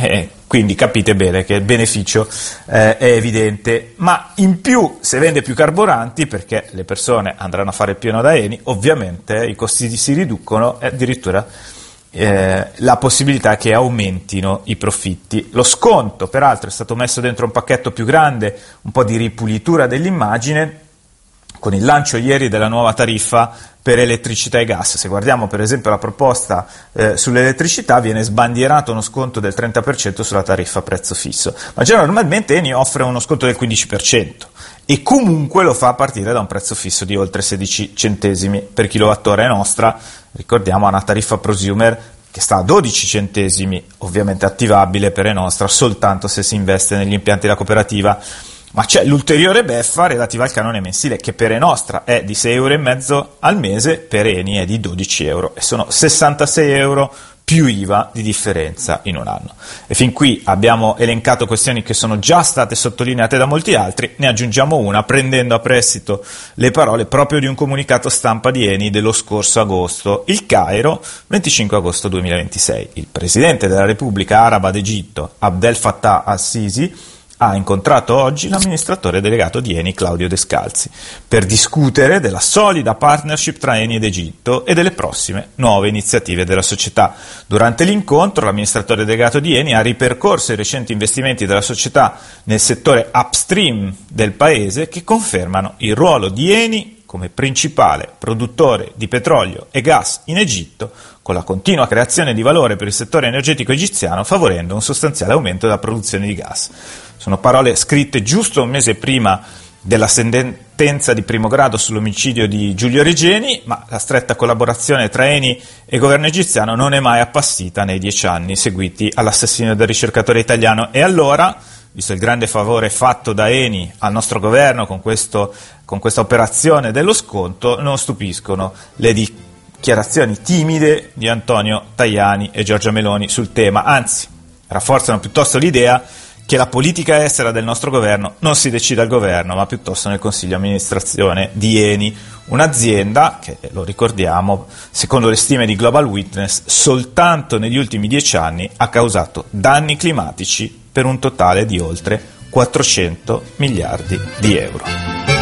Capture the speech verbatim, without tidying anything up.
Eh, quindi capite bene che il beneficio eh, è evidente, ma in più se vende più carburanti, perché le persone andranno a fare il pieno da Eni, ovviamente i costi si riducono e addirittura eh, la possibilità che aumentino i profitti. Lo sconto peraltro è stato messo dentro un pacchetto più grande, un po' di ripulitura dell'immagine, con il lancio ieri della nuova tariffa per elettricità e gas. Se guardiamo per esempio la proposta eh, sull'elettricità, viene sbandierato uno sconto del trenta per cento sulla tariffa a prezzo fisso, ma già normalmente Eni offre uno sconto del quindici per cento e comunque lo fa a partire da un prezzo fisso di oltre sedici centesimi per kilowattora. Nostra, ricordiamo, ha una tariffa prosumer che sta a dodici centesimi, ovviamente attivabile per Nostra soltanto se si investe negli impianti della cooperativa. Ma c'è l'ulteriore beffa relativa al canone mensile, che per Nostra è di sei euro e mezzo al mese, per Eni è di dodici euro, e sono sessantasei euro più I V A di differenza in un anno. E fin qui abbiamo elencato questioni che sono già state sottolineate da molti altri, ne aggiungiamo una prendendo a prestito le parole proprio di un comunicato stampa di Eni dello scorso agosto. Il Cairo, venticinque agosto duemilaventisei. Il presidente della Repubblica Araba d'Egitto, Abdel Fattah al-Sisi, ha incontrato oggi l'amministratore delegato di Eni, Claudio Descalzi, per discutere della solida partnership tra Eni ed Egitto e delle prossime nuove iniziative della società. Durante l'incontro l'amministratore delegato di Eni ha ripercorso i recenti investimenti della società nel settore upstream del paese, che confermano il ruolo di Eni come principale produttore di petrolio e gas in Egitto, con la continua creazione di valore per il settore energetico egiziano, favorendo un sostanziale aumento della produzione di gas. Sono parole scritte giusto un mese prima della sentenza di primo grado sull'omicidio di Giulio Regeni, ma la stretta collaborazione tra Eni e governo egiziano non è mai appassita nei dieci anni seguiti all'assassinio del ricercatore italiano. E allora, visto il grande favore fatto da Eni al nostro governo con, questo, con questa operazione dello sconto, non stupiscono le dichiarazioni timide di Antonio Tajani e Giorgia Meloni sul tema, anzi rafforzano piuttosto l'idea che la politica estera del nostro governo non si decide al governo, ma piuttosto nel consiglio di amministrazione di Eni, un'azienda che, lo ricordiamo, secondo le stime di Global Witness, soltanto negli ultimi dieci anni ha causato danni climatici per un totale di oltre quattrocento miliardi di euro.